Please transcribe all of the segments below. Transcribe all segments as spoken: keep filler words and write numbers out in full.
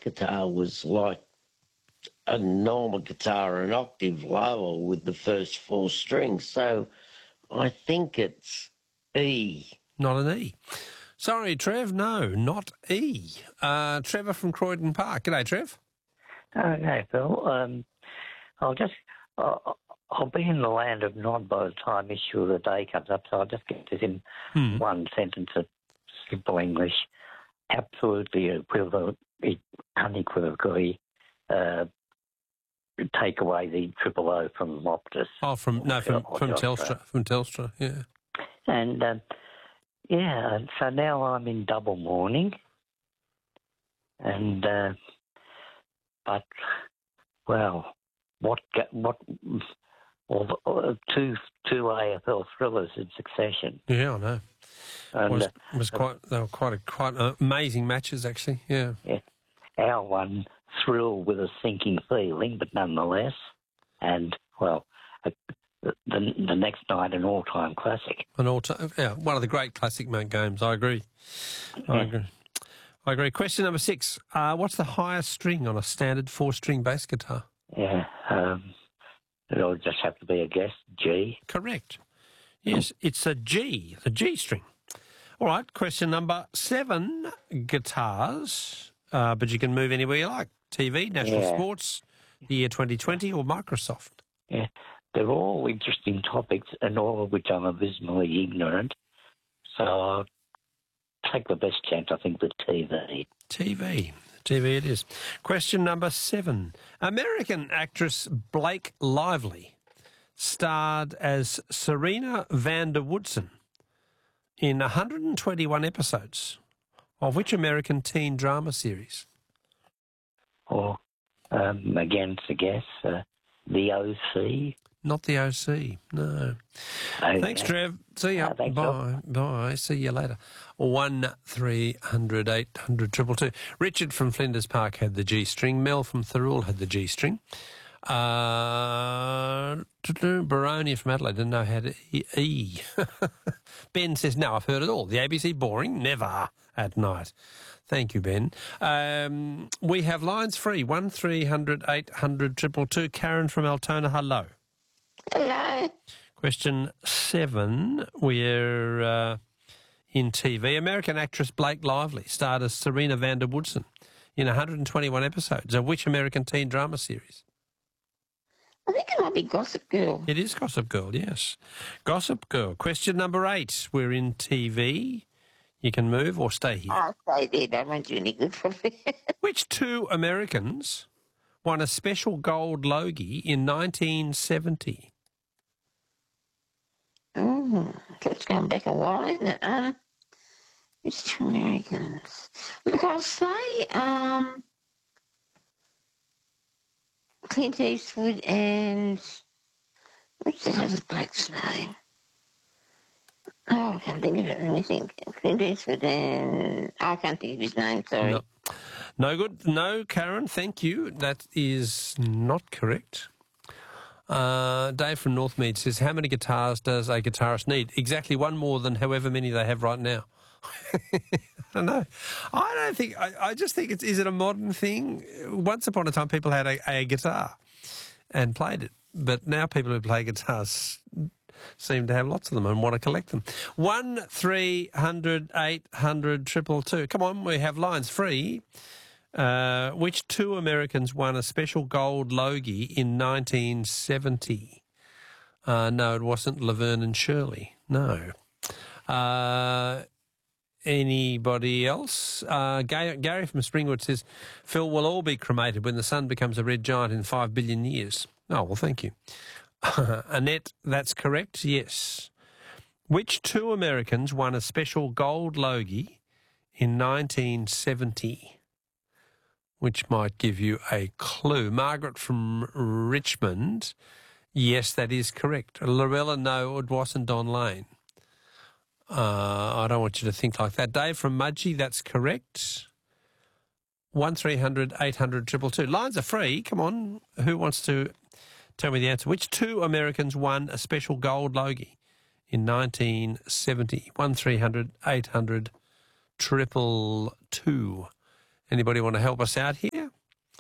guitar was like a normal guitar an octave lower with the first four strings. So I think it's E. Not an E. Sorry, Trev, no, not E. Uh, Trevor from Croydon Park. G'day, Trev. Okay, Phil. Um, I'll just, uh, I'll be in the land of nod by the time issue of the day comes up, so I'll just get this in Hmm. one sentence of simple English. Absolutely equivalent, unequivocally, uh, take away the triple O from Optus. Oh, from no, from Or from Telstra. Telstra, from Telstra, yeah. And, um, yeah, so now I'm in double mourning. And, uh, but, well, what, ga- what, all the, uh, two, two A F L thrillers in succession. Yeah, I know. And, It was, uh, it was quite, they were quite, a, quite amazing matches, actually. Yeah. yeah, our one thrill with a sinking feeling, but nonetheless, and well, uh, the the next night an all-time classic. An all time, yeah, one of the great classic mate games. I agree. I Yeah. agree. I agree. Question number six. Uh, what's the highest string on a standard four-string bass guitar? Yeah, um, it'll just have to be a guess. G. Correct. Yes, it's a G, the G string. All right. Question number seven. Guitars, uh, but you can move anywhere you like. T V, National Yeah. Sports, the year twenty twenty, or Microsoft. Yeah, they're all interesting topics, and all of which I'm abysmally ignorant. So I'll take the best chance, I think, with T V. T V. T V it is. Question number seven. American actress Blake Lively starred as Serena van der Woodsen in one hundred twenty-one episodes of which American teen drama series? Or, um, again, it's a guess, uh, the O C. Not the O C, no. Okay. Thanks, Trev. See ya. Uh, thanks, Bye. Bye. See you later. One three hundred eight hundred triple two. Richard from Flinders Park had the G string. Mel from Thirroul had the G string. Uh, Baroni from Adelaide didn't know how to E. e. Ben says, no, I've heard it all. The A B C boring? Never at night. Thank you, Ben. Um, we have lines free. One three hundred eight hundred triple two. Karen from Altona, hello. Hello. Question seven. We're uh, in T V. American actress Blake Lively starred as Serena van der Woodsen in one hundred twenty-one episodes of which American teen drama series? I think it might be Gossip Girl. It is Gossip Girl, yes. Gossip Girl. Question number eight. We're in T V. You can move or stay here. I'll stay there. That won't do any good for me. Which two Americans won a special gold Logie in nineteen seventy? Oh, it's going back a while, isn't it? Um, it's two Americans. Look, I'll say um, Clint Eastwood and what's the other bloke's name? Oh, I can't think of it. Let me think. Clint Eastwood and I can't think of his name. Sorry. No. No good. No, Karen, thank you. That is not correct. Uh, Dave from Northmead says, how many guitars does a guitarist need? Exactly one more than however many they have right now. I don't know. I don't think, I, I just think it's, is it a modern thing? Once upon a time, people had a, a guitar and played it. But now people who play guitars seem to have lots of them and want to collect them. One, three hundred, eight hundred, triple two. Come on, we have lines free. Uh, which two Americans won a special gold Logie in nineteen seventy? Uh, no, it wasn't Laverne and Shirley. No. Uh, anybody else? Uh, Gary, Gary from Springwood says, Phil, will all be cremated when the sun becomes a red giant in five billion years. Oh, well, thank you. Annette, that's correct, yes. Which two Americans won a special gold Logie in nineteen seventy? Which might give you a clue. Margaret from Richmond, yes, that is correct. Lorella, no, it wasn't Don Lane. Uh, I don't want you to think like that. Dave from Mudgee, that's correct. One three hundred eight hundred triple two. Lines are free. Come on. Who wants to tell me the answer? Which two Americans won a special gold Logie in nineteen seventy? One three hundred eight hundred triple two. Anybody want to help us out here?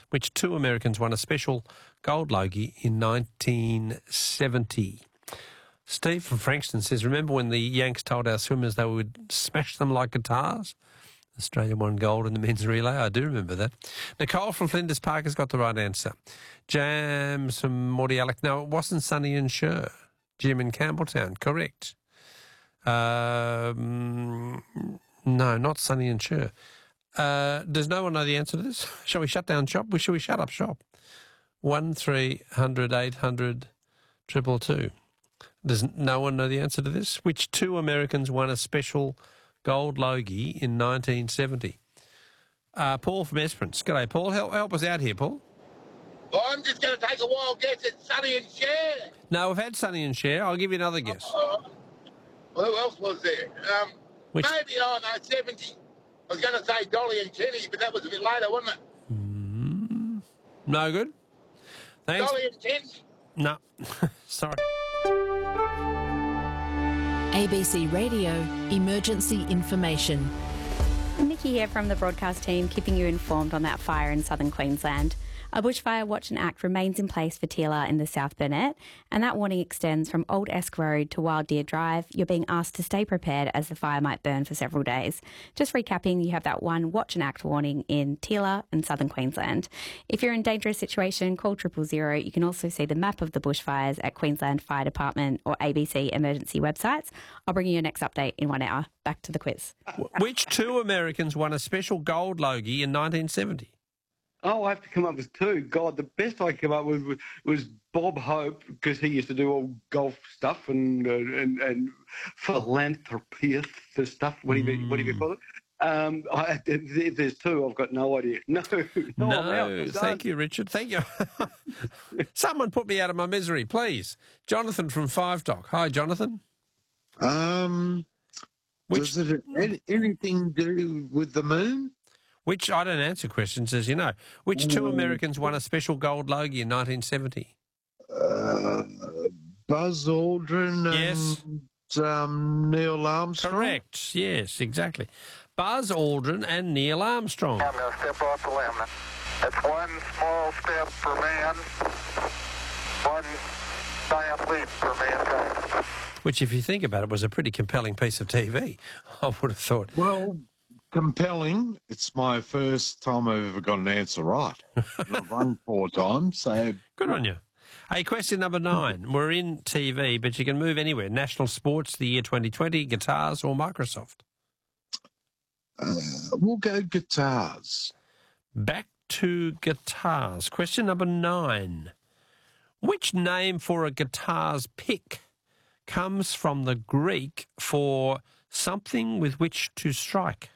Which two Americans won a special gold Logie in nineteen seventy? Steve from Frankston says, remember when the Yanks told our swimmers they would smash them like guitars? Australia won gold in the men's relay. I do remember that. Nicole from Flinders Park has got the right answer. James from Morty Alec. No, it wasn't Sonny and Cher. Jim in Campbelltown. Correct. Um, no, not Sonny and Cher. Uh, does no one know the answer to this? Shall we shut down shop? Shall we shut up shop? One three hundred eight hundred triple two. Does no one know the answer to this? Which two Americans won a special gold Logie in nineteen seventy? Uh, Paul from Esperance. G'day, Paul. Help, help us out here, Paul. Well, I'm just going to take a wild guess at Sonny and Cher. No, we've had Sonny and Cher. I'll give you another guess. Uh, well, who else was there? Um, Which- Maybe, oh no, seventy. I was going to say Dolly and Kenny, but that was a bit later, wasn't it? Mm, no good. Thanks. Dolly and Kenny. No. Sorry. A B C Radio Emergency Information. Nikki here from the broadcast team, keeping you informed on that fire in southern Queensland. A bushfire watch and act remains in place for Teela in the South Burnett, and that warning extends from Old Esk Road to Wild Deer Drive. You're being asked to stay prepared as the fire might burn for several days. Just recapping, you have that one watch and act warning in Teela and southern Queensland. If you're in a dangerous situation, call triple zero. You can also see the map of the bushfires at Queensland Fire Department or A B C emergency websites. I'll bring you your next update in one hour. Back to the quiz. Which two Americans won a special gold Logie in nineteen seventy? Oh, I have to come up with two. God, the best I came up with was, was Bob Hope, because he used to do all golf stuff and uh, and, and philanthropy stuff. What do you Mm. what do you call it? Um, I, if there's two, I've got no idea. No, no, I'm out. No, I'm thank done. you, Richard. Thank you. Someone put me out of my misery, please. Jonathan from Five Dock. Hi, Jonathan. Um, Which does it have any- anything to do with the moon? which I don't answer questions, as you know. Which two Mm. Americans won a special gold Logie in nineteen seventy? Uh, Buzz Aldrin Yes. and um, Neil Armstrong? Correct. Yes, exactly. Buzz Aldrin and Neil Armstrong. I'm going to step off the limb. That's one small step for man, one giant leap for mankind. Which, if you think about it, was a pretty compelling piece of T V, I would have thought. Well, compelling. It's my first time I've ever got an answer right. I've won four times, so Good on you. Hey, question number nine. We're in T V, but you can move anywhere. National sports, the year twenty twenty, guitars or Microsoft? uh, we'll go guitars. Back to guitars. Question number nine. Which name for a guitar's pick comes from the Greek for something with which to strike?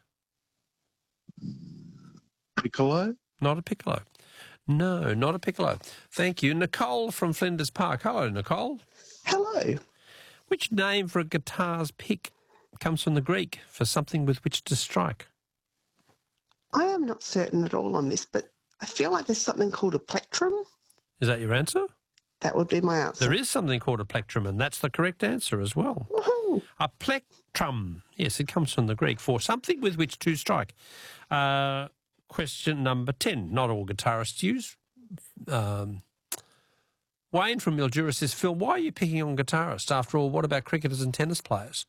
Piccolo? Not a piccolo. No, not a piccolo. Thank you. Nicole from Flinders Park. Hello, Nicole. Hello. Which name for a guitar's pick comes from the Greek for something with which to strike? I am not certain at all on this, but I feel like there's something called a plectrum. Is that your answer? That would be my answer. There is something called a plectrum, and that's the correct answer as well. Woohoo! A plectrum. Yes, it comes from the Greek for something with which to strike. Uh, question number ten. Not all guitarists use. Um, Wayne from Mildura says, Phil, why are you picking on guitarists? After all, what about cricketers and tennis players?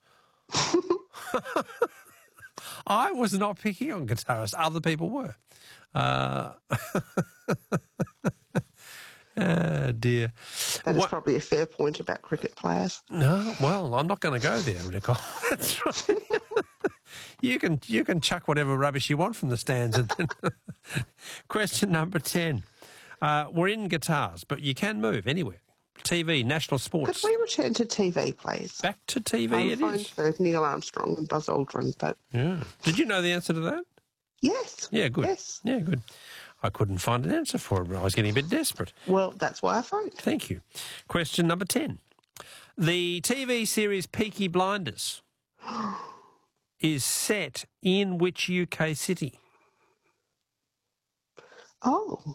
I was not picking on guitarists. Other people were. Uh, oh, dear. That is What- probably a fair point about cricket players. No, well, I'm not going to go there, Nicole. That's right. you can you can chuck whatever rubbish you want from the stands. And then question number ten. Uh, we're in guitars, but you can move anywhere. T V, national Could sports. we return to T V, please? Back to T V I'm it fine is. for Neil Armstrong and Buzz Aldrin, but Yeah. Did you know the answer to that? yes. Yeah, good. Yes. Yeah, good. I couldn't find an answer for it, but I was getting a bit desperate. Well, that's why I phoned. Thank you. Question number ten. The T V series Peaky Blinders is set in which U K city? Oh.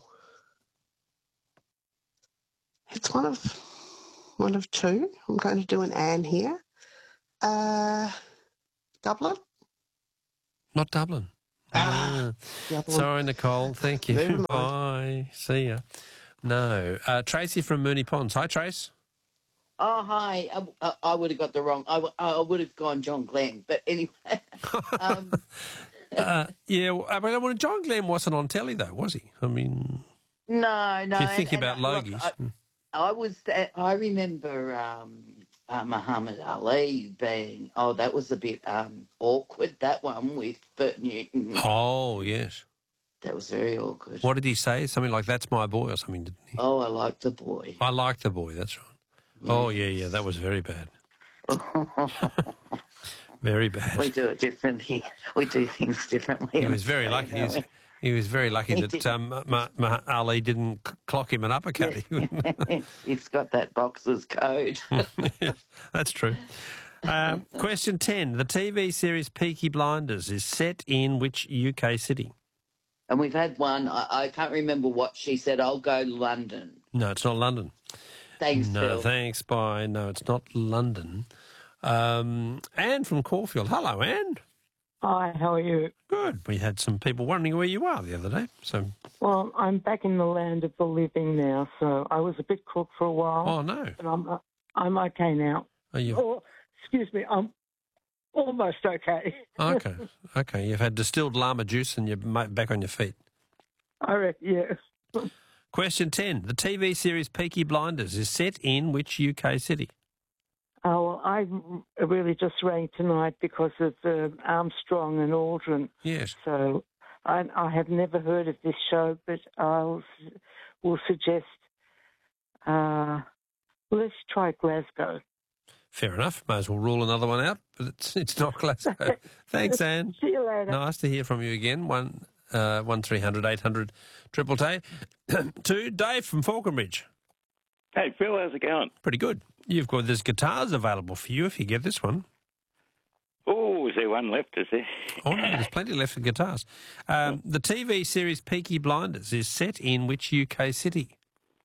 It's one of one of two. I'm going to do an Anne here. Uh, Dublin? Not Dublin. Ah, The other one. sorry, Nicole. Thank you. Never mind. Bye. See ya. No. Uh, Tracy from Mooney Ponds. Hi, Trace. Oh, hi. I, I, I would have got the wrong. I, w- I would have gone John Glenn, but anyway. um, Uh, yeah, well, I mean, well, John Glenn wasn't on telly, though, was he? I mean, no, no. if you think and- about and, uh, look, Logies. I, I was. I remember um, uh, Muhammad Ali being. Oh, that was a bit um, awkward. That one with Bert Newton. Oh, yes. That was very awkward. What did he say? Something like, "That's my boy," or something, didn't he? Oh, I like the boy. I like the boy, that's right. Oh, yeah, yeah, that was very bad. Very bad. We do it differently. We do things differently. He was very lucky. He was, he was very lucky He that did. um, Ma- Ma- Ali didn't c- clock him an uppercut. He's got that boxer's code. Yeah, that's true. Um, question ten. The T V series Peaky Blinders is set in which U K city? And we've had one. I, I can't remember what she said. I'll go London. No, it's not London. Thanks, No, Phil. thanks, bye. No, it's not London. Um, Anne from Caulfield. Hello, Anne. Hi, how are you? Good. We had some people wondering where you are the other day. So, Well, I'm back in the land of the living now, so I was a bit crook for a while. oh no, But I'm, uh, I'm okay now. are you Or, excuse me, I'm almost okay. okay? Okay, you've had distilled llama juice and you're ma- back on your feet. I reckon, yes. Question ten. The T V series Peaky Blinders is set in which U K city? Oh, well, I r- really just rang tonight because of uh, Armstrong and Aldrin. Yes. So I, I have never heard of this show, but I'll s- will suggest uh, let's try Glasgow. Fair enough. May as well rule another one out, but it's it's not Glasgow. Thanks, Anne. See you later. Nice to hear from you again. One uh, one three hundred eight hundred triple T. To Dave from Falconbridge. Hey, Phil, how's it going? Pretty good. You've got there's guitars available for you if you get this one. Oh, is there one left, is there? Oh no, there's plenty left of guitars. Um, the T V series Peaky Blinders is set in which U K city?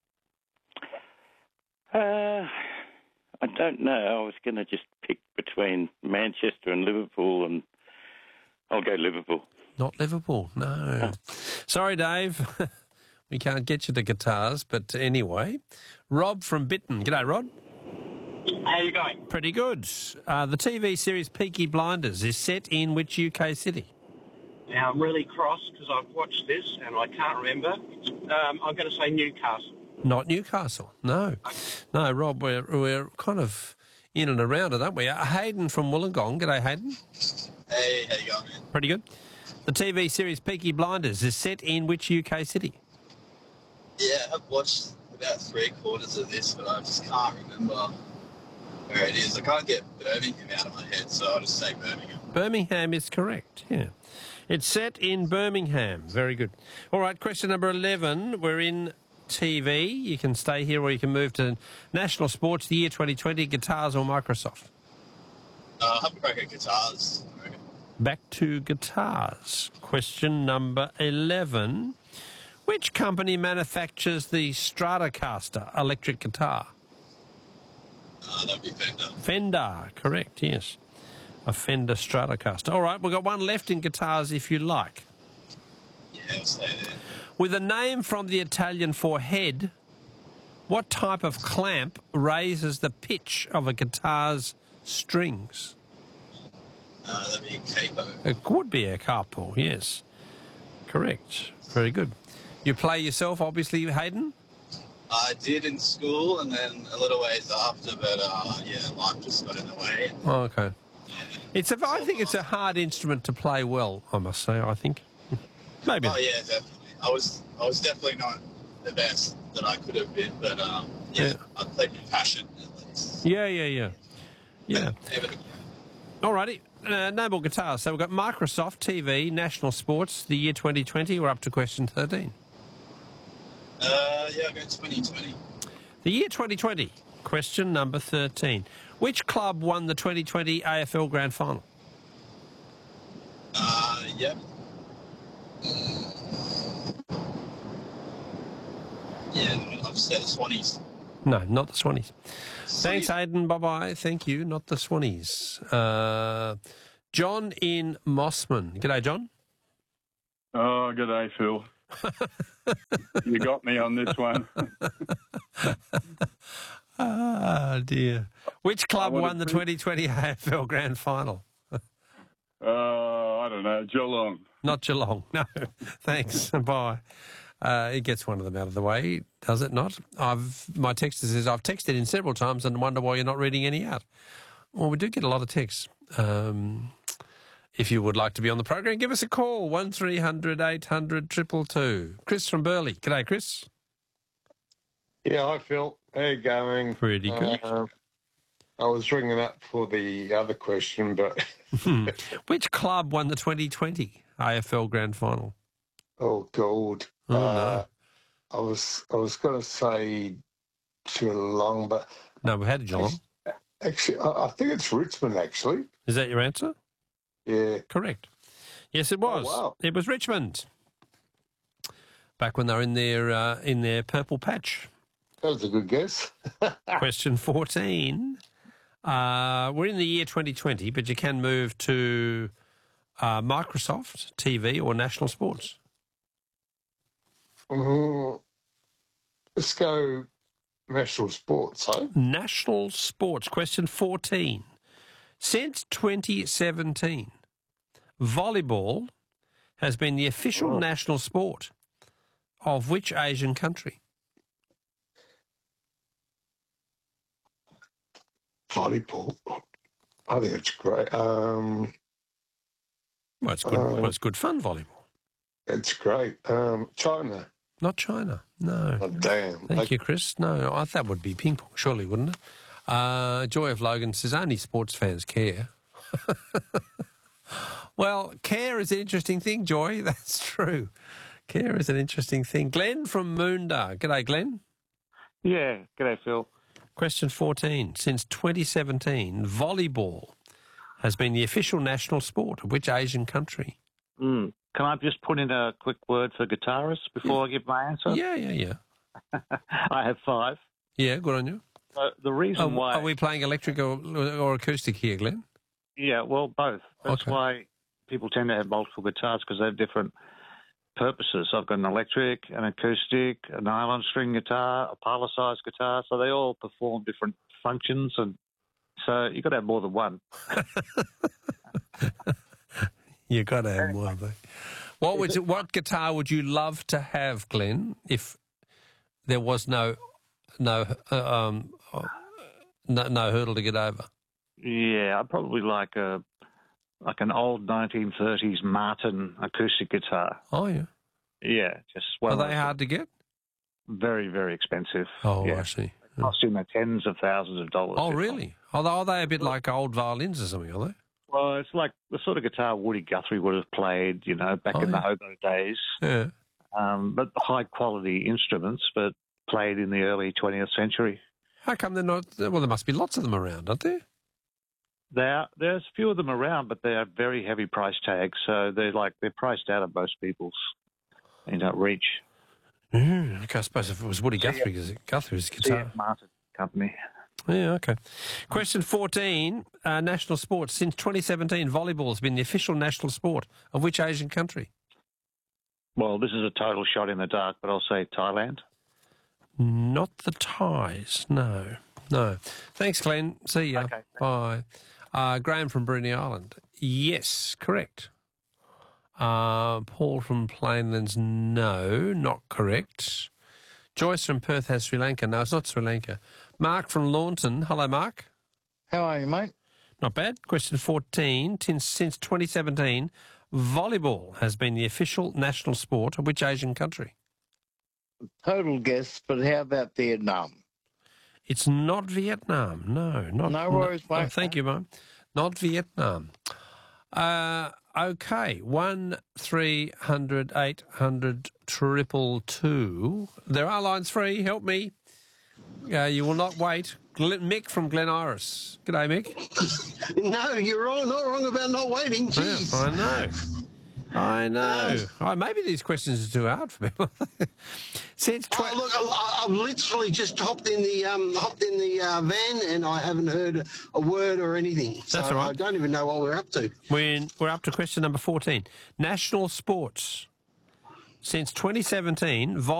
Uh, I don't know. I was going to just pick between Manchester and Liverpool, and I'll go Liverpool. Not Liverpool, no. Sorry, Dave. We can't get you the guitars, but anyway. Rob from Bitton. G'day, Rod. How you going? Pretty good. Uh, the T V series Peaky Blinders is set in which U K city? Now, I'm really cross because I've watched this and I can't remember. Um, I'm going to say Newcastle. Not Newcastle, no. No, Rob, we're, we're kind of in and around it, aren't we? Uh, Hayden from Wollongong. G'day, Hayden. Hey, how you going, man? Pretty good. The T V series Peaky Blinders is set in which U K city? Yeah, I've watched about three quarters of this, but I just can't remember where it is. I can't get Birmingham out of my head, so I'll just say Birmingham. Birmingham is correct, yeah. It's set in Birmingham. Very good. All right, question number eleven. We're in T V. You can stay here or you can move to National Sports, the year twenty twenty, guitars or Microsoft. Uh, I'll have a crack at guitars, I reckon. Back to guitars. Question number eleven. Which company manufactures the Stratocaster electric guitar? Uh, that'd be Fender. Fender, correct, yes. A Fender Stratocaster. All right, we've got one left in guitars if you like. Yeah, I'll stay there. With a name from the Italian for head, what type of clamp raises the pitch of a guitar's strings? Uh, that'd be capo. It would be a capo, yes. Correct. Very good. You play yourself, obviously, Hayden? I did in school and then a little ways after, but uh, yeah, life just got in the way. Oh, okay. It's a, I think it's a hard instrument to play well, I must say, I think. Maybe. Oh yeah, definitely. I was I was definitely not the best that I could have been, but um, yeah, Yeah. I played with passion at least. Yeah, yeah, yeah. Yeah. All righty. Uh, no more guitars. So we've got Microsoft, T V, National Sports, the year twenty twenty. We're up to question thirteen. Uh, yeah, I'll go twenty twenty. The year twenty twenty. Question number thirteen. Which club won the twenty twenty A F L Grand Final? Uh, yep. Yeah, I've said Swannies. No, not the Swannies. Thanks, Aidan. Bye-bye. Thank you. Not the Swannies. Uh, John in Mossman. G'day, John. Oh, g'day, Phil. You got me on this one. Ah, dear. Which club wanna won the pre- twenty twenty A F L Grand Final? Uh, I don't know, Geelong. Not Geelong. No. Thanks. Bye. Uh, it gets one of them out of the way, does it not? I've my texter says I've texted in several times and wonder why you're not reading any out. Well, we do get a lot of texts. Um, if you would like to be on the program, give us a call one three hundred eight hundred two two two. Chris from Burleigh. G'day, Chris. Yeah, hi Phil. How you going? Pretty good. Uh, I was ringing up for the other question, but Which club won the twenty twenty A F L Grand Final? oh god, Oh, uh, I was I was going to say Geelong, but no, we had Geelong. actually I, I think it's Richmond. Actually, Is that your answer? yeah, Correct. Yes, it was. Oh, wow. It was Richmond. Back when they were in their uh, in their purple patch. that was a good guess. Question fourteen. Uh, we're in the year twenty twenty, but you can move to uh, Microsoft T V or National Sports. Mm, let's go national sports, huh? National Sports. Question fourteen. Since twenty seventeen, volleyball has been the official Oh. national sport of which Asian country? Volleyball. I think it's great. Um, Well, it's good. Uh, well, it's good fun, volleyball. it's great. Um, China. Not China. No. Oh, damn. Thank you, Chris. No, I, that would be ping pong, surely, wouldn't it? Uh, Joy of Logan says only sports fans care. Well, care is an interesting thing, Joy. That's true. Care is an interesting thing. Glenn from Moondar. G'day, Glenn. Yeah, g'day, Phil. Question fourteen. Since twenty seventeen, volleyball has been the official national sport of which Asian country? Mm. Can I just put in a quick word for guitarists before I give my answer? Yeah, yeah, yeah. I have five. Yeah, good on you. Uh, the reason Oh, why... Are we playing electric or, or acoustic here, Glenn? Yeah, well, both. That's Okay. why people tend to have multiple guitars, because they have different purposes. I've got an electric, an acoustic, a nylon string guitar, a parlor-sized guitar, so they all perform different functions, and so you've got to have more than one. You got to have one. Though. What would you, what guitar would you love to have, Glenn, if there was no no uh, um uh, no, no hurdle to get over? Yeah, I'd probably like a like an old nineteen thirties Martin acoustic guitar. Oh yeah, Yeah, just are well, they hard to get? very very expensive. Oh, yeah. I see. They cost in the tens of thousands of dollars. Oh, really? Are they, are they a bit like old violins or something? Are they? Well, it's like the sort of guitar Woody Guthrie would have played, you know, back Oh, in the yeah. hobo days. Yeah. Um, but high quality instruments, but played in the early twentieth century. How come they're not? Well, there must be lots of them around, aren't there? There, there's a few of them around, but they are very heavy price tags, so they're like they're priced out of most people's, you know, reach. Mm, okay, I suppose if it was Woody Guthrie, is it Guthrie's C guitar? F Martin Company. Yeah, okay. Question fourteen, uh, national sports. Since twenty seventeen, volleyball has been the official national sport of which Asian country? Well, this is a total shot in the dark, but I'll say Thailand. Not the Thais, no. No. Thanks, Glenn. See ya. Okay. Bye. Uh, Graham from Bruny Island. Yes, correct. Uh, Paul from Plainlands, no, not correct. Joyce from Perth has Sri Lanka. No, it's not Sri Lanka. Mark from Launton. Hello, Mark. How are you, mate? Not bad. Question fourteen. Since, since twenty seventeen, volleyball has been the official national sport of which Asian country? Total guess, but how about Vietnam? It's not Vietnam. No, not. No worries, no, mate. oh, thank you, mate. Not Vietnam. Uh, okay, one three hundred eight hundred triple two. There are lines free. Help me. Uh, you will not wait. Glen, Mick from Glen Iris. G'day, Mick. No, you're wrong. Not wrong about not waiting. Jeez. Yeah, I know. I know. Oh, maybe these questions are too hard for people. Since tw- Oh, look, I, I've literally just hopped in the um, hopped in the uh, van, and I haven't heard a word or anything. So That's all right. I don't even know what we're up to. We're, we're up to question number fourteen. National sports Since twenty seventeen, Vol